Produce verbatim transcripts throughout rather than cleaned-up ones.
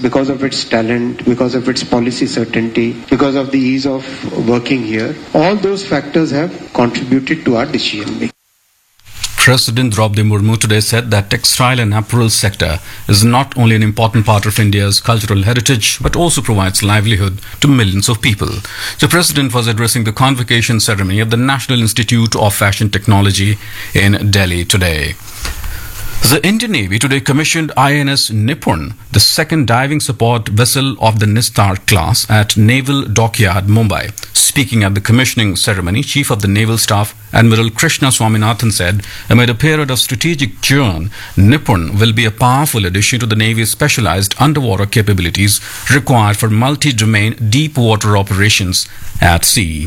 because of its talent, because of its policy certainty, because of the ease of working here. All those factors have contributed to our decision making. President Draupadi Murmu today said that textile and apparel sector is not only an important part of India's cultural heritage but also provides livelihood to millions of people. The president was addressing the convocation ceremony at the National Institute of Fashion Technology in Delhi today. The Indian Navy today commissioned I N S Nippon, the second diving support vessel of the Nistar class, at Naval Dockyard, Mumbai. Speaking at the commissioning ceremony, Chief of the Naval Staff Admiral Krishna Swaminathan said, amid a period of strategic churn, Nippon will be a powerful addition to the Navy's specialized underwater capabilities required for multi-domain deep water operations at sea.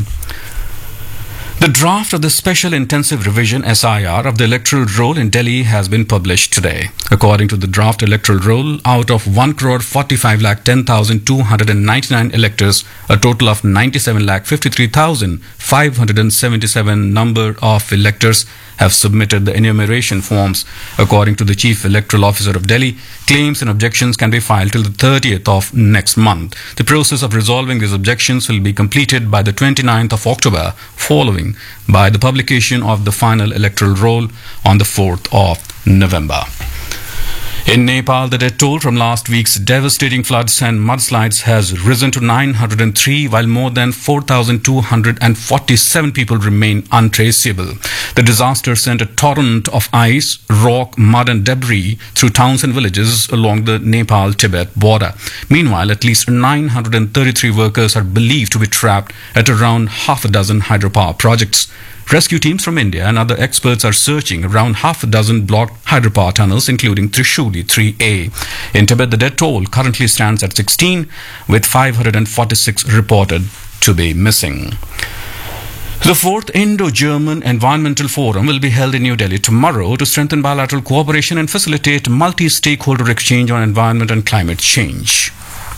The draft of the Special Intensive Revision S I R of the electoral roll in Delhi has been published today. According to the draft electoral roll, out of one crore forty-five lakh ten thousand two hundred ninety-nine electors, a total of ninety-seven lakh fifty-three thousand five hundred seventy-seven number of electors have submitted the enumeration forms. According to the Chief Electoral Officer of Delhi, claims and objections can be filed till the thirtieth of next month. The process of resolving these objections will be completed by the twenty-ninth of October, following by the publication of the final electoral roll on the fourth of November. In Nepal, the death toll from last week's devastating floods and mudslides has risen to nine hundred three, while more than four thousand two hundred forty-seven people remain untraceable. The disaster sent a torrent of ice, rock, mud and debris through towns and villages along the Nepal-Tibet border. Meanwhile, at least nine hundred thirty-three workers are believed to be trapped at around half a dozen hydropower projects. Rescue teams from India and other experts are searching around half a dozen blocked hydropower tunnels, including Trishuli three A. In Tibet, the death toll currently stands at sixteen, with five hundred forty-six reported to be missing. The fourth Indo-German Environmental Forum will be held in New Delhi tomorrow to strengthen bilateral cooperation and facilitate multi-stakeholder exchange on environment and climate change.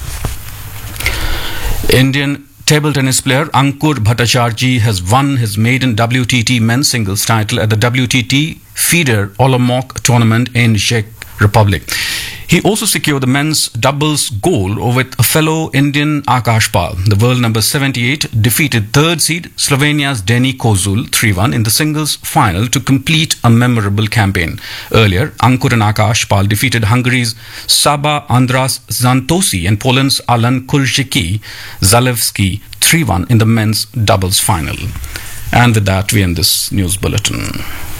Indian table tennis player Ankur Bhattacharjee has won his maiden W T T men's singles title at the W T T FIDE Olomouc tournament in Czech Republic. He also secured the men's doubles gold with a fellow Indian Akash Pal. The world number seventy-eight defeated third seed Slovenia's Deni Kozul three one in the singles final to complete a memorable campaign. Earlier, Ankur and Akash Pal defeated Hungary's Saba Andras Zantosi and Poland's Alan Kulczycki Zalewski three one in the men's doubles final. And with that, we end this news bulletin.